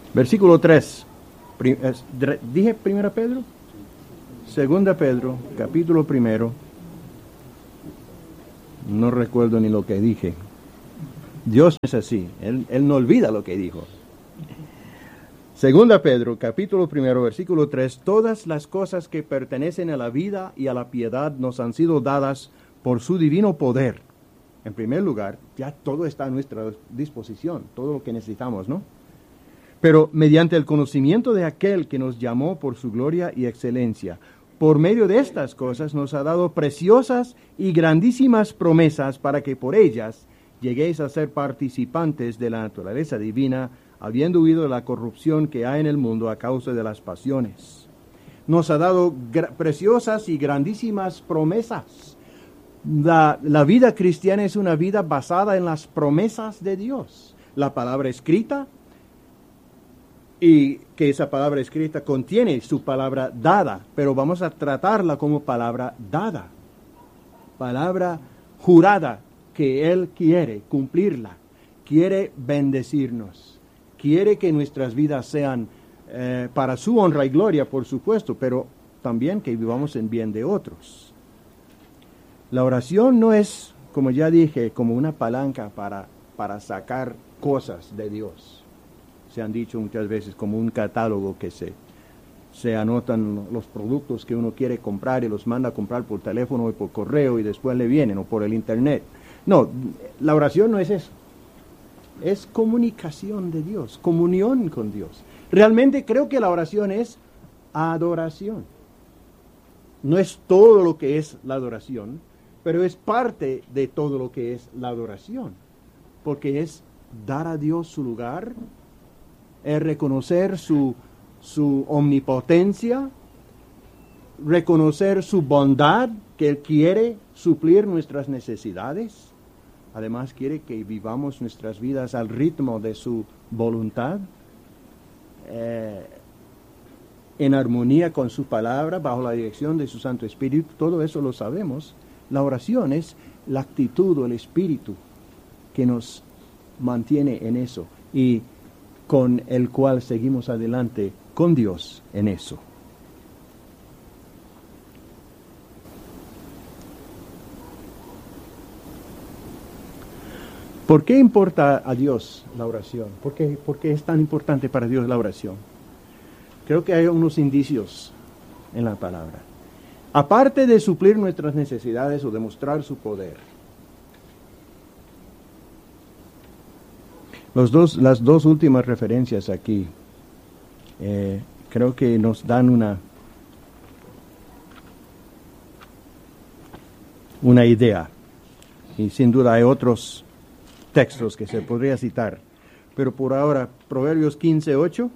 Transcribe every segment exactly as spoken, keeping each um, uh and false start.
Versículo tres. Pri- es- dre- ¿Dije primera Pedro? Segunda Pedro, capítulo primero. No recuerdo ni lo que dije. Dios es así. Él, él no olvida lo que dijo. Segunda Pedro, capítulo primero, versículo tres. Todas las cosas que pertenecen a la vida y a la piedad nos han sido dadas por su divino poder. En primer lugar, ya todo está a nuestra disposición, todo lo que necesitamos, ¿no? Pero mediante el conocimiento de aquel que nos llamó por su gloria y excelencia, por medio de estas cosas nos ha dado preciosas y grandísimas promesas para que por ellas lleguéis a ser participantes de la naturaleza divina, habiendo huido de la corrupción que hay en el mundo a causa de las pasiones. Nos ha dado gra- preciosas y grandísimas promesas. La, la vida cristiana es una vida basada en las promesas de Dios. La palabra escrita, y que esa palabra escrita contiene su palabra dada, pero vamos a tratarla como palabra dada, palabra jurada, que Él quiere cumplirla, quiere bendecirnos, quiere que nuestras vidas sean eh, para su honra y gloria, por supuesto, pero también que vivamos en bien de otros. La oración no es, como ya dije, como una palanca para, para sacar cosas de Dios. Se han dicho muchas veces como un catálogo que se, se anotan los productos que uno quiere comprar y los manda a comprar por teléfono y por correo y después le vienen o por el internet. No, la oración no es eso. Es comunicación de Dios, comunión con Dios. Realmente creo que la oración es adoración. No es todo lo que es la adoración, pero es parte de todo lo que es la adoración. Porque es dar a Dios su lugar, es reconocer su, su omnipotencia, reconocer su bondad, que Él quiere suplir nuestras necesidades. Además quiere que vivamos nuestras vidas al ritmo de su voluntad, eh, en armonía con su palabra, bajo la dirección de su Santo Espíritu. Todo eso lo sabemos. La oración es la actitud o el espíritu que nos mantiene en eso y con el cual seguimos adelante con Dios en eso. ¿Por qué importa a Dios la oración? ¿Por qué, por qué es tan importante para Dios la oración? Creo que hay unos indicios en la palabra. Aparte de suplir nuestras necesidades o demostrar su poder, los dos, las dos últimas referencias aquí eh, creo que nos dan una, una idea. Y sin duda hay otros textos que se podría citar. Pero por ahora, Proverbios quince, ocho.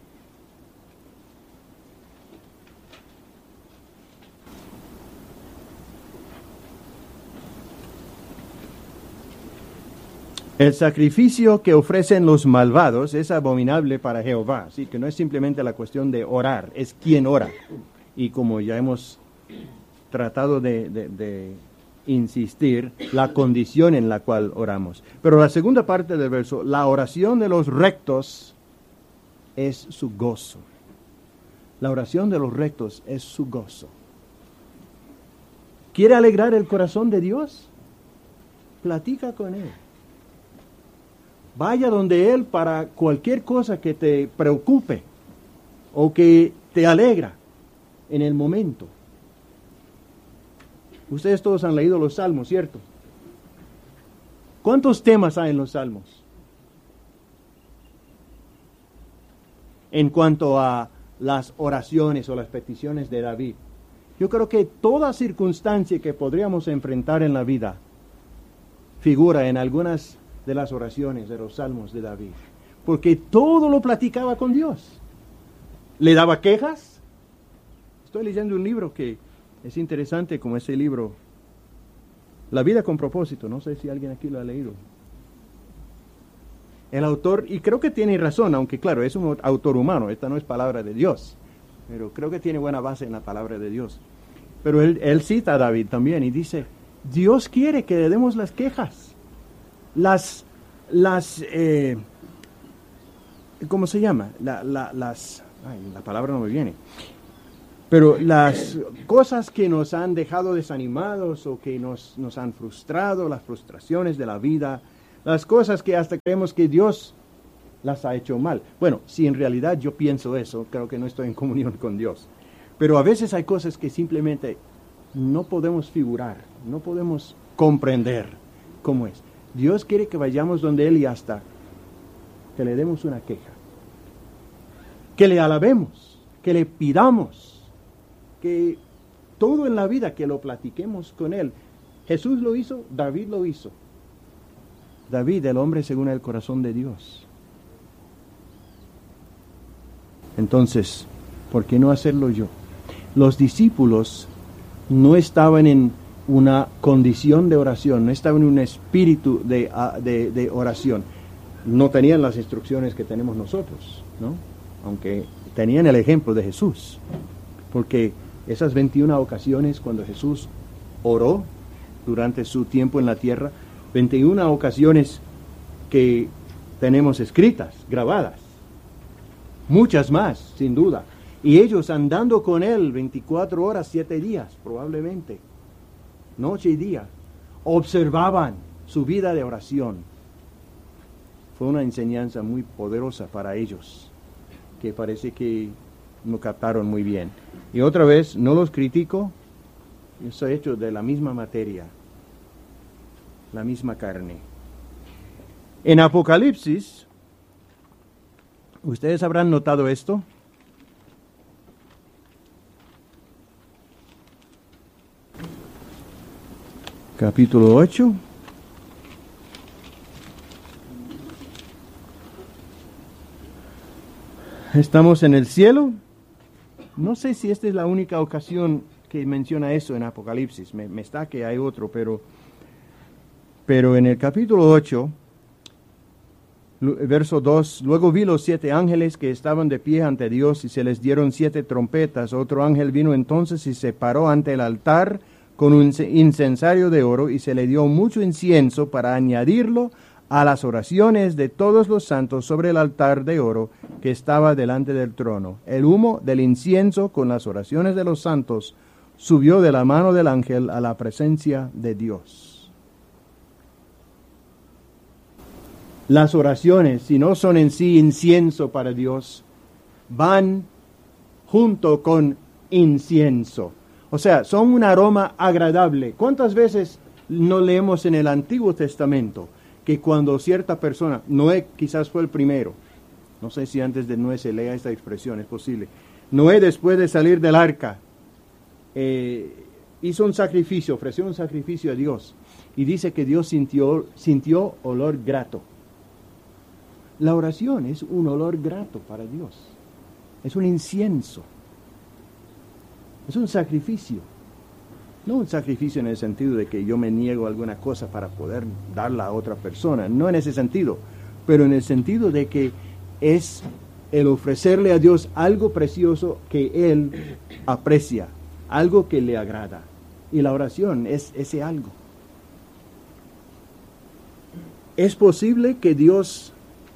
El sacrificio que ofrecen los malvados es abominable para Jehová. Así que no es simplemente la cuestión de orar, es quien ora. Y como ya hemos tratado de, de, de insistir, la condición en la cual oramos. Pero la segunda parte del verso, la oración de los rectos es su gozo. La oración de los rectos es su gozo. ¿Quiere alegrar el corazón de Dios? Platica con Él. Vaya donde Él para cualquier cosa que te preocupe o que te alegra en el momento. Ustedes todos han leído los salmos, ¿cierto? ¿Cuántos temas hay en los salmos? En cuanto a las oraciones o las peticiones de David. Yo creo que toda circunstancia que podríamos enfrentar en la vida figura en algunas de las oraciones de los salmos de David, porque todo lo platicaba con Dios. ¿Le daba quejas? Estoy leyendo un libro que es interesante, como ese libro, La vida con propósito. No sé si alguien aquí lo ha leído. El autor, y creo que tiene razón, aunque claro, es un autor humano, esta no es palabra de Dios, pero creo que tiene buena base en la palabra de Dios. Pero él, él cita a David también y dice, Dios quiere que le demos las quejas. Las, las, eh, ¿cómo se llama? La, la, las, ay, la palabra no me viene. Pero las cosas que nos han dejado desanimados o que nos, nos han frustrado, las frustraciones de la vida, las cosas que hasta creemos que Dios las ha hecho mal. Bueno, si en realidad yo pienso eso, creo que no estoy en comunión con Dios. Pero a veces hay cosas que simplemente no podemos figurar, no podemos comprender cómo es. Dios quiere que vayamos donde Él y hasta que le demos una queja, que le alabemos, que le pidamos, que todo en la vida que lo platiquemos con Él. Jesús lo hizo, David lo hizo. David, el hombre según el corazón de Dios. Entonces, ¿por qué no hacerlo yo? Los discípulos no estaban en una condición de oración, no estaban en un espíritu de, de, de oración. No tenían las instrucciones que tenemos nosotros, ¿no? Aunque tenían el ejemplo de Jesús. Porque esas veintiuna ocasiones cuando Jesús oró durante su tiempo en la tierra, veintiuna ocasiones que tenemos escritas, grabadas. Muchas más, sin duda. Y ellos andando con Él veinticuatro horas, siete días, probablemente, noche y día, observaban su vida de oración. Fue una enseñanza muy poderosa para ellos, que parece que no captaron muy bien. Y otra vez, no los critico, eso es hecho de la misma materia, la misma carne. En Apocalipsis, ¿ustedes habrán notado esto? Capítulo ocho. Estamos en el cielo. No sé si esta es la única ocasión que menciona eso en Apocalipsis. Me, me está que hay otro, pero, pero en el capítulo ocho, verso dos, luego vi los siete ángeles que estaban de pie ante Dios y se les dieron siete trompetas. Otro ángel vino entonces y se paró ante el altar con un incensario de oro y se le dio mucho incienso para añadirlo a las oraciones de todos los santos sobre el altar de oro que estaba delante del trono. El humo del incienso con las oraciones de los santos subió de la mano del ángel a la presencia de Dios. Las oraciones, si no son en sí incienso para Dios, van junto con incienso. O sea, son un aroma agradable. ¿Cuántas veces no leemos en el Antiguo Testamento que cuando cierta persona, Noé quizás fue el primero, no sé si antes de Noé se lea esta expresión, es posible, Noé después de salir del arca, eh, hizo un sacrificio, ofreció un sacrificio a Dios, y dice que Dios sintió, sintió olor grato. La oración es un olor grato para Dios, es un incienso. Es un sacrificio, no un sacrificio en el sentido de que yo me niego a alguna cosa para poder darla a otra persona, no en ese sentido, pero en el sentido de que es el ofrecerle a Dios algo precioso que Él aprecia, algo que le agrada, y la oración es ese algo. Es posible que Dios,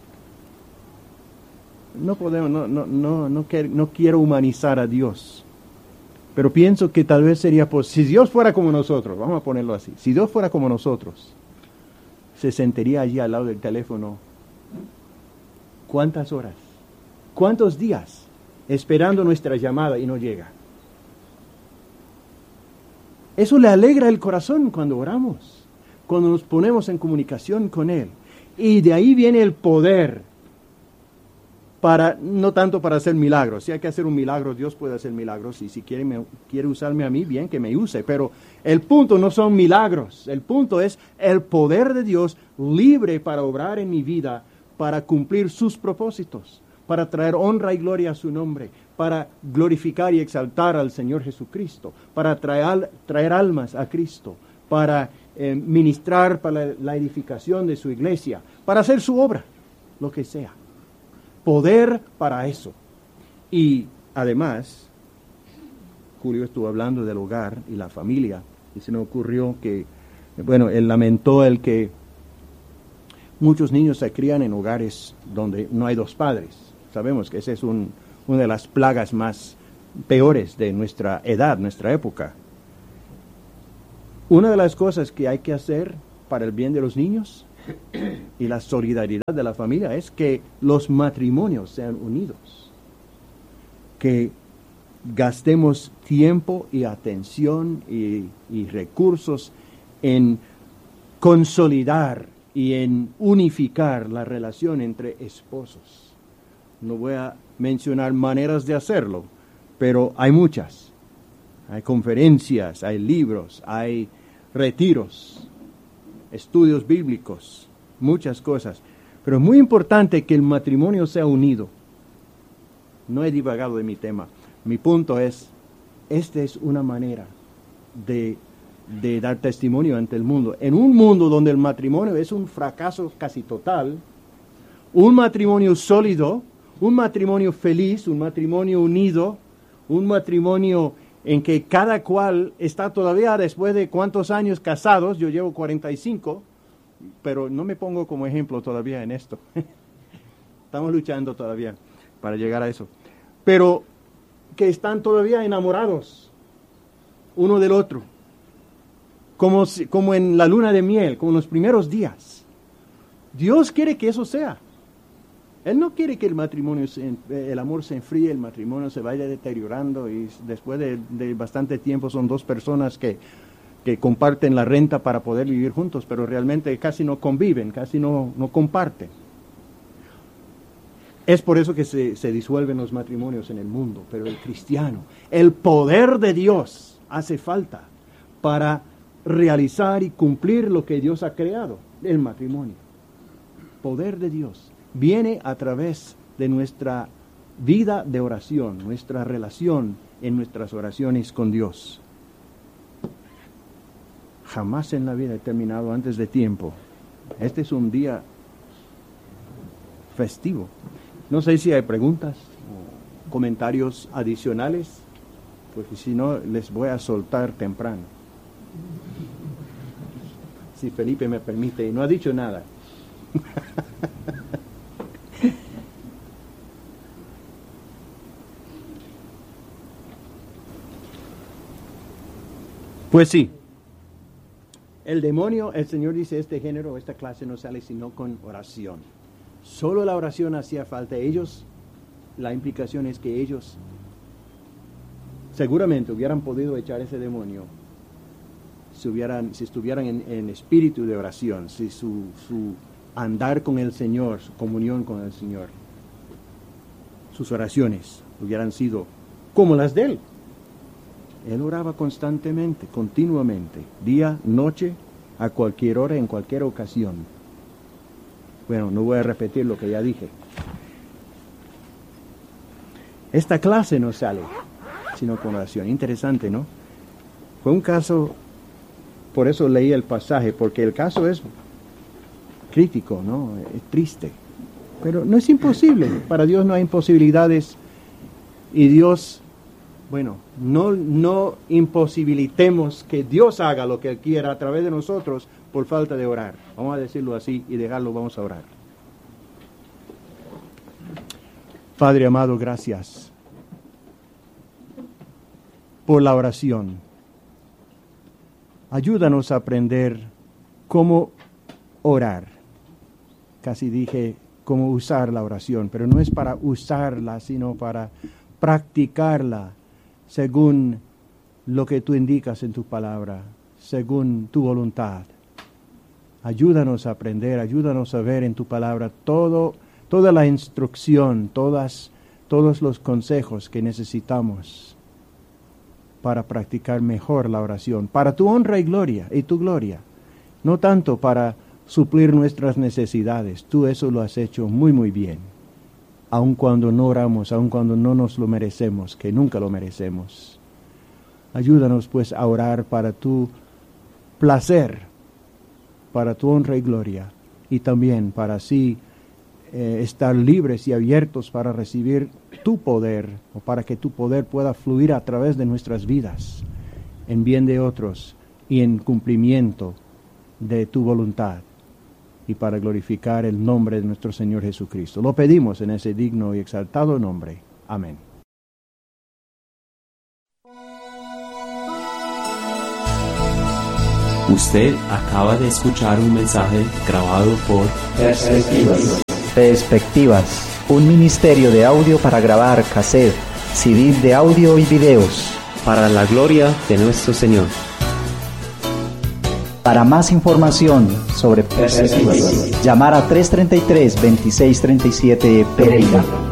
no podemos, no, no, no, no, quiero, no quiero humanizar a Dios, pero pienso que tal vez sería posible, si Dios fuera como nosotros, vamos a ponerlo así, si Dios fuera como nosotros, se sentaría allí al lado del teléfono, ¿cuántas horas? ¿Cuántos días esperando nuestra llamada y no llega? Eso le alegra el corazón cuando oramos, cuando nos ponemos en comunicación con Él. Y de ahí viene el poder. Para, no tanto para hacer milagros. Si hay que hacer un milagro, Dios puede hacer milagros, y si quiere, me, quiere usarme a mí, bien que me use, pero el punto no son milagros, el punto es el poder de Dios libre para obrar en mi vida, para cumplir sus propósitos, para traer honra y gloria a su nombre, para glorificar y exaltar al Señor Jesucristo, para traer, traer almas a Cristo, para eh, ministrar para la, la edificación de su iglesia, para hacer su obra, lo que sea. Poder para eso. Y además, Julio estuvo hablando del hogar y la familia, y se me ocurrió que, bueno, él lamentó el que Muchos niños se crían en hogares donde no hay dos padres. Sabemos que esa es un, una de las plagas más peores de nuestra edad, nuestra época. Una de las cosas que hay que hacer para el bien de los niños y la solidaridad de la familia es que los matrimonios sean unidos, que gastemos tiempo y atención y, y recursos en consolidar y en unificar la relación entre esposos. No voy a mencionar maneras de hacerlo, pero hay muchas. Hay conferencias, hay libros, hay retiros, estudios bíblicos, muchas cosas. Pero es muy importante que el matrimonio sea unido. No he divagado de mi tema. Mi punto es, esta es una manera de, de dar testimonio ante el mundo. En un mundo donde el matrimonio es un fracaso casi total, un matrimonio sólido, un matrimonio feliz, un matrimonio unido, un matrimonio en que cada cual está todavía después de cuántos años casados, yo llevo cuarenta y cinco, pero no me pongo como ejemplo todavía en esto. Estamos luchando todavía para llegar a eso. Pero que están todavía enamorados uno del otro, como, si, como en la luna de miel, como en los primeros días. Dios quiere que eso sea. Él no quiere que el matrimonio, se, el amor se enfríe, el matrimonio se vaya deteriorando y después de, de bastante tiempo son dos personas que, que comparten la renta para poder vivir juntos, pero realmente casi no conviven, casi no, no comparten. Es por eso que se, se disuelven los matrimonios en el mundo, pero el cristiano, el poder de Dios hace falta para realizar y cumplir lo que Dios ha creado, el matrimonio. Poder de Dios viene a través de nuestra vida de oración, nuestra relación en nuestras oraciones con Dios. Jamás en la vida he terminado antes de tiempo. Este es un día festivo. No sé si hay preguntas o comentarios adicionales, porque si no les voy a soltar temprano. Si Felipe me permite, y no ha dicho nada. Pues sí, el demonio, el Señor dice, este género, esta clase no sale sino con oración. Solo la oración hacía falta. Ellos, la implicación es que ellos seguramente hubieran podido echar ese demonio si, hubieran, si estuvieran en, en espíritu de oración, si su, su andar con el Señor, su comunión con el Señor, sus oraciones hubieran sido como las de Él. Él oraba constantemente, continuamente, día, noche, a cualquier hora, en cualquier ocasión. Bueno, no voy a repetir lo que ya dije. Esta clase no sale sino con oración. Interesante, ¿no? Fue un caso, por eso leí el pasaje, porque el caso es crítico, ¿no? Es triste. Pero no es imposible. Para Dios no hay imposibilidades. Y Dios, bueno, no, no imposibilitemos que Dios haga lo que Él quiera a través de nosotros por falta de orar. Vamos a decirlo así y dejarlo, vamos a orar. Padre amado, gracias por la oración. Ayúdanos a aprender cómo orar. Casi dije cómo usar la oración, pero no es para usarla, sino para practicarla según lo que tú indicas en tu palabra, según tu voluntad. Ayúdanos a aprender, ayúdanos a ver en tu palabra todo, toda la instrucción, todas, todos los consejos que necesitamos para practicar mejor la oración, para tu honra y gloria, y tu gloria, no tanto para suplir nuestras necesidades. Tú eso lo has hecho muy, muy bien, aun cuando no oramos, aun cuando no nos lo merecemos, que nunca lo merecemos. Ayúdanos pues a orar para tu placer, para tu honra y gloria, y también para así eh, estar libres y abiertos para recibir tu poder, o para que tu poder pueda fluir a través de nuestras vidas, en bien de otros y en cumplimiento de tu voluntad. y para glorificar el nombre de nuestro Señor Jesucristo. Lo pedimos en ese digno y exaltado nombre. Amén. Usted acaba de escuchar un mensaje grabado por Perspectivas. Perspectivas, un ministerio de audio para grabar cassette, C D de audio y videos. para la gloria de nuestro Señor. Para más información sobre Perspectivas, llamar a tres tres tres, dos seis tres siete Pereira.